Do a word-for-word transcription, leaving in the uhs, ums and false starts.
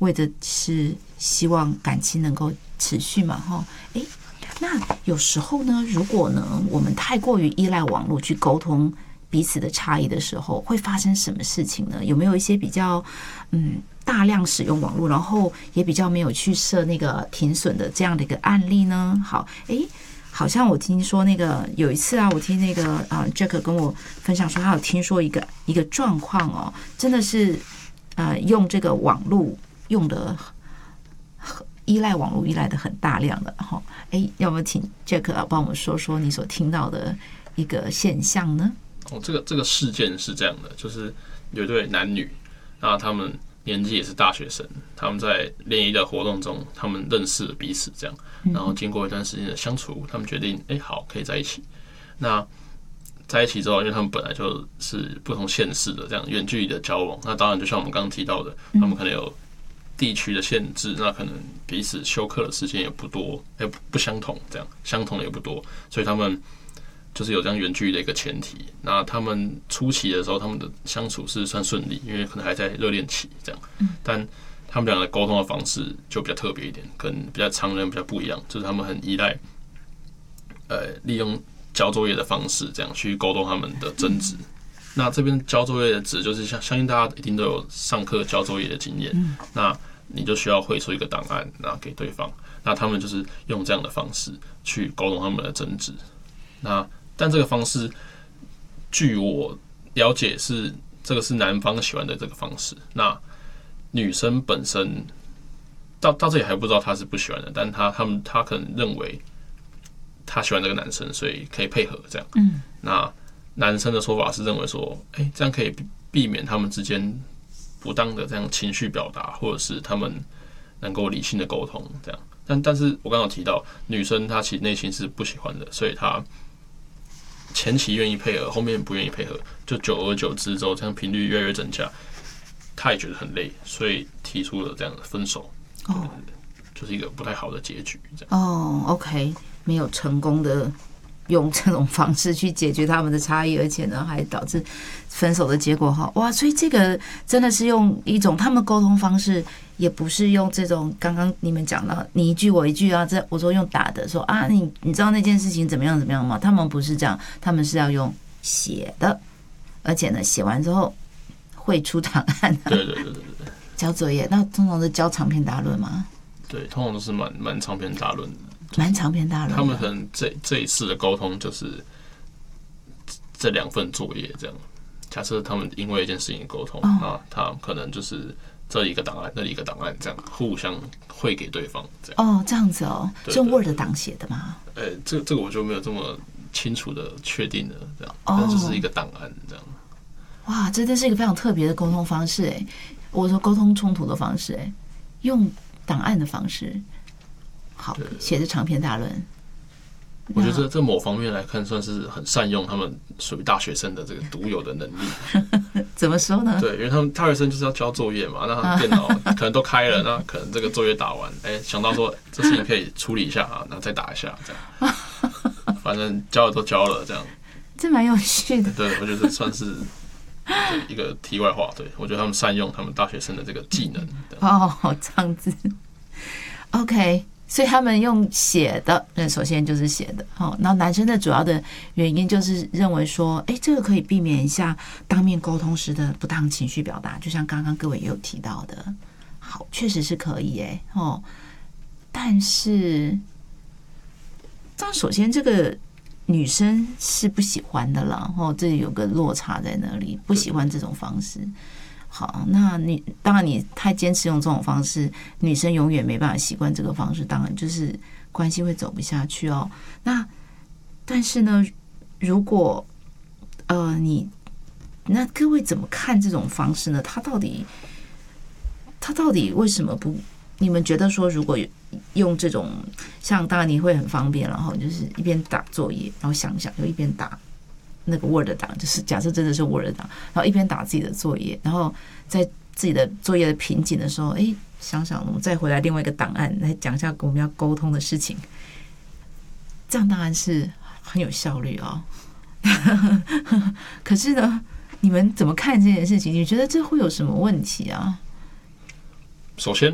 为的是希望感情能够持续嘛，哈，哎，那有时候呢，如果呢我们太过于依赖网络去沟通彼此的差异的时候，会发生什么事情呢？有没有一些比较嗯大量使用网络，然后也比较没有去设那个停损的这样的一个案例呢？好，哎。好像我听说那个有一次啊，我听那个啊 Jack 跟我分享说，他有听说一个一个状况哦，真的是呃用这个网络用的依赖网络依赖的很大量的哈，哎，要不要请 Jack 啊帮我们说说你所听到的一个现象呢？ 哦，这个这个事件是这样的，就是有一对男女，那他们年纪也是大学生，他们在联谊的活动中，他们认识了彼此，这样，然后经过一段时间的相处，他们决定，哎，好，可以在一起。那在一起之后，因为他们本来就是不同县市的这样远距离的交往，那当然就像我们刚刚提到的，他们可能有地区的限制，那可能彼此休课的时间也不多，也不相同，这样相同的也不多，所以他们就是有这样远距离的一个前提。那他们初期的时候，他们的相处是算顺利，因为可能还在热恋期这样。但他们两个沟通的方式就比较特别一点，跟比较常人比较不一样，就是他们很依赖，呃，利用交作业的方式这样去沟通他们的争执。那这边交作业的指就是相相信大家一定都有上课交作业的经验，那你就需要绘出一个档案，然后给对方。那他们就是用这样的方式去沟通他们的争执。那但这个方式，据我了解是这个是男方喜欢的这个方式。那女生本身到到这里还不知道她是不喜欢的，但她他们她可能认为她喜欢这个男生，所以可以配合这样。嗯，那男生的说法是认为说，哎、欸，这样可以避免他们之间不当的这样情绪表达，或者是他们能够理性的沟通这样。但但是我刚刚有提到，女生她其实内心是不喜欢的，所以她前期愿意配合，后面不愿意配合，就久而久之之后，这样频率越来越增加，她也觉得很累，所以提出了这样的分手。哦，就是一个不太好的结局。这样哦 ，OK， 没有成功的用这种方式去解决他们的差异，而且呢，还导致分手的结果哈。哇，所以这个真的是用一种他们沟通方式。也不是用这种刚刚你们讲到你一句我一句啊，这我说用打的说啊，你你知道那件事情怎么样怎么样吗？他们不是这样，他们是要用写的，而且呢写完之后会出档案、啊， 对对对对对， 交作业。那通常是交长篇大论吗？ 对，通常都是蛮蛮长篇大论的， 蛮长篇大论。 他们可能这这一次的沟通就是这两份作业这样。假设他们因为一件事情沟通，那、哦、他可能就是这里一个档案，那里一个档案，这样互相汇给对方，这样。 哦，这样子哦，是用 Word 档写的吗？ 呃、欸，这这个我就没有这么清楚的确定了，这样，但就是一个档案这样。 哇，这真是一个非常特别的沟通方式哎！我说沟通冲突的方式哎，用档案的方式，好，写着长篇大论。 我觉得这这某方面来看，算是很善用他们属于大学生的这个独有的能力。 怎么说呢？ 对，因为他们大学生就是要交作业嘛，那他们电脑可能都开了，那可能这个作业打完，哎、欸，想到说这事情可以处理一下啊，然后再打一下，这样。反正交了都交了，这样。 这蛮有趣的。 对，我觉得这算是一个题外话。对，我觉得他们善用他们大学生的这个技能。 哦，这样子。OK。所以他们用写的，那首先就是写的，哦，然后男生的主要的原因就是认为说，哎，这个可以避免一下当面沟通时的不当情绪表达，就像刚刚各位也有提到的，好，确实是可以，哎，哦，但是，这样首先这个女生是不喜欢的啦，哦，这里有个落差在那里，不喜欢这种方式。好，那你当然你太坚持用这种方式，女生永远没办法习惯这个方式，当然就是关系会走不下去哦。那但是呢，如果呃你那各位怎么看这种方式呢？他到底他到底为什么不？你们觉得说，如果用这种像当然你会很方便，然后就是一边打作业，然后想想又一边打。那个 Word 档，就是假设真的是 Word 档，然后一边打自己的作业，然后在自己的作业的瓶颈的时候，哎，想想我们再回来另外一个档案来讲一下我们要沟通的事情，这样当然是很有效率哦。可是呢，你们怎么看这件事情？你觉得这会有什么问题啊？ 首先，